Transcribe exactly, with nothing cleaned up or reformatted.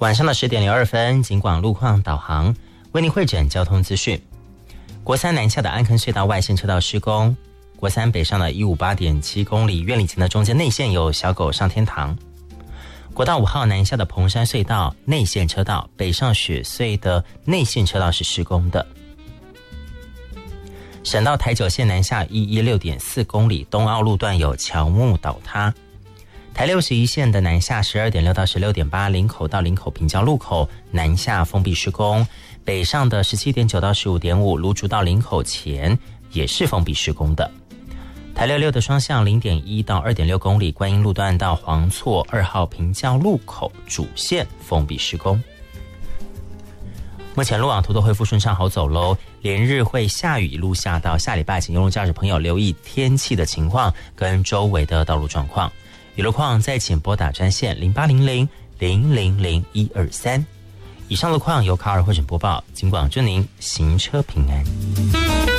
晚上的十点零二分，警广路况导航为您汇整交通资讯。国三南下的安坑隧道外线车道施工，国三北上的一百五十八点七公里，苑里前的中间内线有小狗上天堂。国道五号南下的蓬山隧道内线车道，北上雪隧的内线车道是施工的。省道台九线南下一百一十六点四公里，东澳路段有乔木倒塌。台六十一线的南下十二点六到十六点八，林口到林口平交路口南下封闭施工，北上的十七点九到十五点五，芦竹到林口前也是封闭施工的。台六六的双向零点一到二点六公里，观音路段到黄厝二号平交路口主线封闭施工。目前路网图都恢复顺畅好走喽，连日会下雨，一路下到下礼拜，请用路驾驶朋友留意天气的情况跟周围的道路状况。有路况再请拨打专线零八零零零零零一二三。以上路况由卡尔汇整播报，警广祝您行车平安。